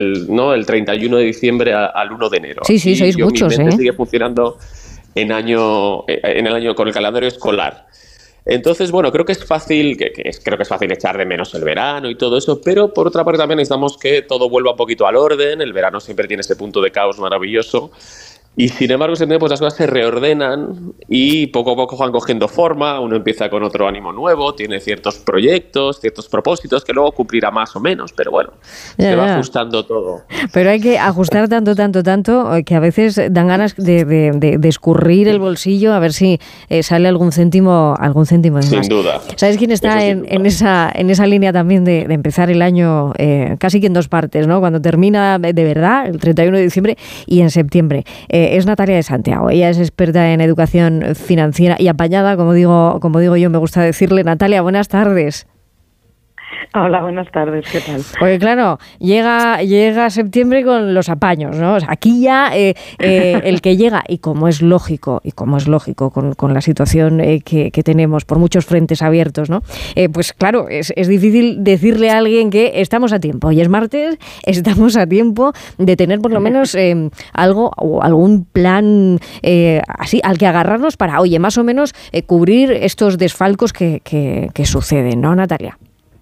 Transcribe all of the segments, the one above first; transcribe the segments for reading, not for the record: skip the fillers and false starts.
¿no? El 31 de diciembre al 1 de enero. Sí, sí, sois muchos, mi mente sigue funcionando en el año con el calendario escolar. Entonces, bueno, creo que es fácil, creo que es fácil echar de menos el verano y todo eso, pero por otra parte también necesitamos que todo vuelva un poquito al orden. El verano siempre tiene ese punto de caos maravilloso. Y sin embargo, pues las cosas se reordenan y poco a poco van cogiendo forma, uno empieza con otro ánimo nuevo, tiene ciertos proyectos, ciertos propósitos que luego cumplirá más o menos, pero bueno, se va ajustando todo. Pero hay que ajustar tanto, que a veces dan ganas de escurrir el bolsillo a ver si sale algún céntimo de más. Sin duda. ¿Sabes quién está en esa línea también de empezar el año casi que en dos partes, ¿no? Cuando termina de verdad, el 31 de diciembre y en septiembre. Es Natalia de Santiago. Ella es experta en educación financiera y apañada, como digo yo, me gusta decirle. Natalia, buenas tardes. Hola, buenas tardes, ¿qué tal? Porque claro, llega septiembre con los apaños, ¿no? O sea, aquí ya el que llega, y como es lógico con la situación que tenemos por muchos frentes abiertos, ¿no? Pues claro, es difícil decirle a alguien que estamos a tiempo. Hoy es martes, estamos a tiempo de tener por lo menos algo o algún plan así al que agarrarnos para, oye, más o menos cubrir estos desfalcos que suceden, ¿no, Natalia?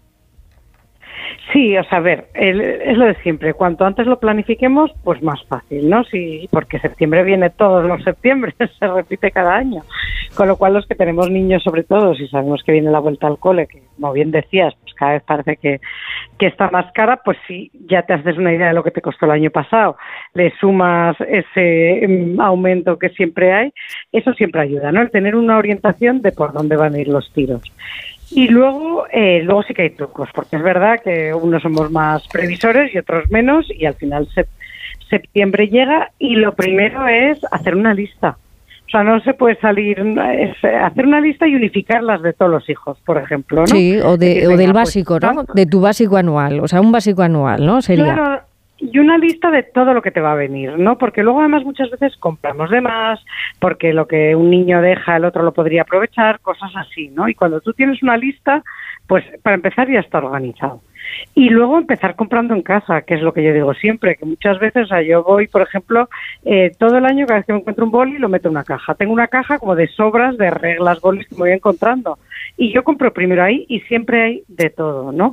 Sí, o sea, a ver, es lo de siempre. Cuanto antes lo planifiquemos, pues más fácil, ¿no? Sí, porque septiembre viene todos los septiembre, se repite cada año. Con lo cual, los que tenemos niños, sobre todo, si sabemos que viene la vuelta al cole, que como bien decías, pues cada vez parece que está más cara, pues sí, ya te haces una idea de lo que te costó el año pasado, le sumas ese aumento que siempre hay, eso siempre ayuda, ¿no? El tener una orientación de por dónde van a ir los tiros. Y luego sí que hay trucos, porque es verdad que unos somos más previsores y otros menos, y al final septiembre llega y lo primero es hacer una lista. O sea, no se puede salir, hacer una lista y unificarlas de todos los hijos, por ejemplo, ¿no? Sí, o del básico, ¿no? De tu básico anual, o sea, un básico anual, ¿no? Sería. Claro. Y una lista de todo lo que te va a venir, ¿no? Porque luego además muchas veces compramos de más, porque lo que un niño deja el otro lo podría aprovechar, cosas así, ¿no? Y cuando tú tienes una lista, pues para empezar ya está organizado. Y luego empezar comprando en casa, que es lo que yo digo siempre, que muchas veces, o sea, yo voy, por ejemplo, todo el año, cada vez que me encuentro un boli, lo meto en una caja. Tengo una caja como de sobras, de reglas, bolis que me voy encontrando. Y yo compro primero ahí y siempre hay de todo, ¿no?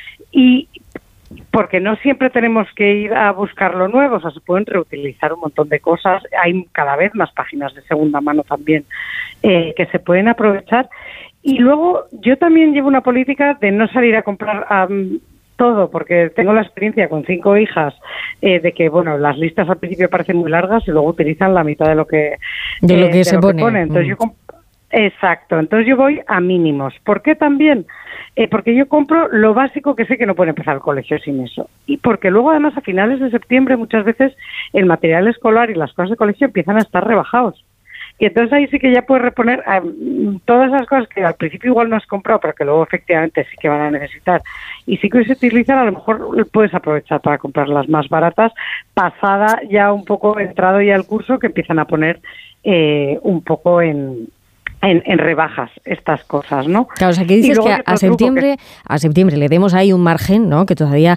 Y porque no siempre tenemos que ir a buscar lo nuevo, o sea, se pueden reutilizar un montón de cosas, hay cada vez más páginas de segunda mano también que se pueden aprovechar. Y luego yo también llevo una política de no salir a comprar todo, porque tengo la experiencia con 5 hijas de que, bueno, las listas al principio parecen muy largas y luego utilizan la mitad de lo que se pone. Entonces exacto, entonces yo voy a mínimos. ¿Por qué también? Porque yo compro lo básico que sé que no puede empezar el colegio sin eso. Y porque luego además a finales de septiembre muchas veces el material escolar y las cosas de colegio empiezan a estar rebajados. Y entonces ahí sí que ya puedes reponer todas esas cosas que al principio igual no has comprado, pero que luego efectivamente sí que van a necesitar. Y sí que se utilizan, a lo mejor puedes aprovechar para comprar las más baratas, pasada ya un poco, entrado ya el curso, que empiezan a poner un poco en rebajas estas cosas, ¿no? Claro, o sea, que dices que a septiembre le demos ahí un margen, ¿no? Que todavía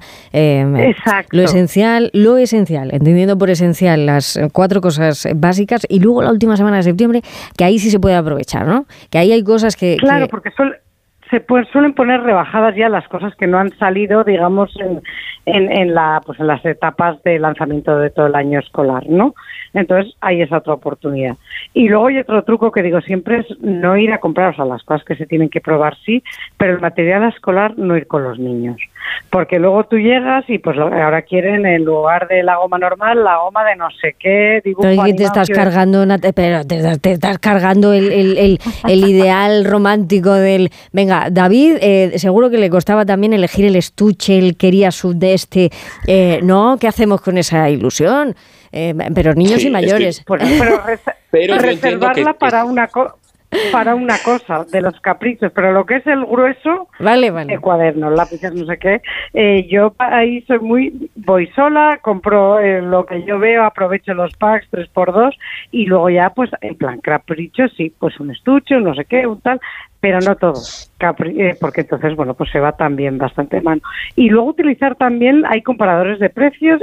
lo esencial, entendiendo por esencial las 4 cosas básicas, y luego la última semana de septiembre, que ahí sí se puede aprovechar, ¿no? Que ahí hay cosas que... Claro, porque suelen poner rebajadas ya las cosas que no han salido, digamos, en las etapas de lanzamiento de todo el año escolar, ¿no? Entonces, hay esa otra oportunidad. Y luego hay otro truco que digo siempre, es no ir a comprar, o sea, las cosas que se tienen que probar sí, pero el material escolar no ir con los niños. Porque luego tú llegas y pues ahora quieren, en lugar de la goma normal, la goma de no sé qué, dibujo animado. Te estás cargando el ideal romántico del... Venga, David, seguro que le costaba también elegir el estuche, él quería ¿no? ¿Qué hacemos con esa ilusión? Pero niños y mayores. Pero reservarla para una cosa de los caprichos, pero lo que es el grueso de cuadernos, lápices, no sé qué, yo ahí voy sola, compro lo que yo veo, aprovecho los packs 3x2 y luego ya pues en plan caprichos sí, pues un estuche, no sé qué, un tal, pero no todo, porque entonces, bueno, pues se va también bastante mano. Y luego utilizar también, hay comparadores de precios